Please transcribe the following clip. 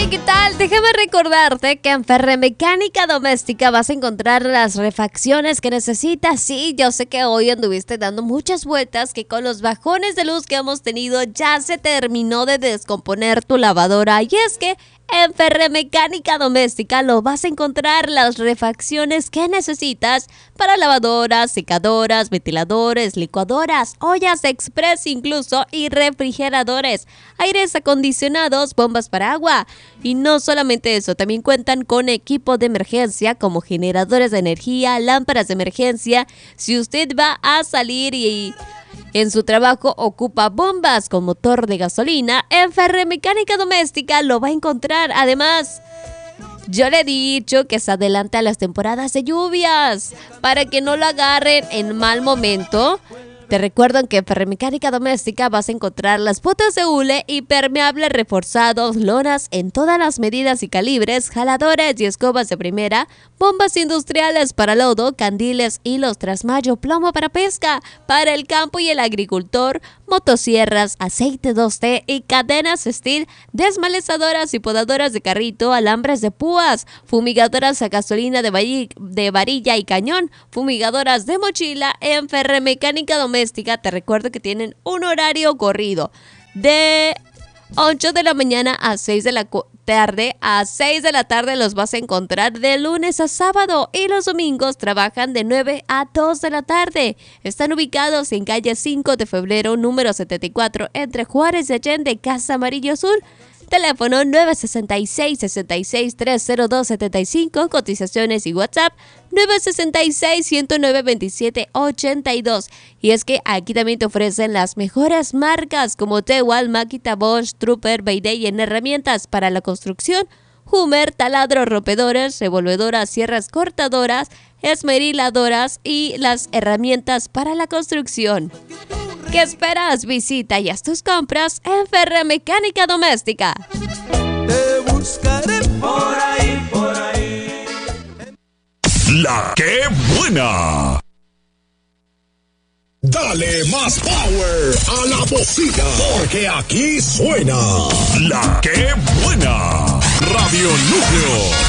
Hola, ¿qué tal? Déjame recordarte que en Ferremecánica Doméstica vas a encontrar las refacciones que necesitas. Sí, yo sé que hoy anduviste dando muchas vueltas, que con los bajones de luz que hemos tenido ya se terminó de descomponer tu lavadora. Y es que en Ferremecánica Doméstica lo vas a encontrar las refacciones que necesitas para lavadoras, secadoras, ventiladores, licuadoras, ollas express incluso y refrigeradores, aires acondicionados, bombas para agua. Y no solamente eso, también cuentan con equipo de emergencia como generadores de energía, lámparas de emergencia. Si usted va a salir y en su trabajo ocupa bombas con motor de gasolina, en Ferremecánica Doméstica lo va a encontrar. Además, yo le he dicho que se adelante a las temporadas de lluvias para que no lo agarren en mal momento. Te recuerdo que en Ferremecánica Doméstica vas a encontrar las botas de hule impermeables reforzados, lonas en todas las medidas y calibres, jaladores y escobas de primera, bombas industriales para lodo, candiles, hilos, trasmayo, plomo para pesca, para el campo y el agricultor, motosierras, aceite 2T y cadenas Steel, desmalezadoras y podadoras de carrito, alambres de púas, fumigadoras a gasolina de varilla y cañón, fumigadoras de mochila. En Ferremecánica Doméstica te recuerdo que tienen un horario corrido de 8 de la mañana a 6 de la tarde. A 6 de la tarde los vas a encontrar de lunes a sábado, y los domingos trabajan de 9 a 2 de la tarde. Están ubicados en calle 5 de febrero, número 74, entre Juárez y Allende, Casa Amarillo Azul. Teléfono 966-66-30275, cotizaciones y WhatsApp 966-109-2782. Y es que aquí también te ofrecen las mejores marcas como Tewal, Makita, Bosch, Trooper, Beidei en herramientas para la construcción, Hummer, taladros, rompedores, revolvedoras, sierras cortadoras, esmeriladoras y las herramientas para la construcción. ¿Qué esperas? Visita y haz tus compras en Ferremecánica Doméstica. Te buscaré por ahí, por ahí. La que buena. Dale más power a la bocina, porque aquí suena La que buena. Radio Núcleo.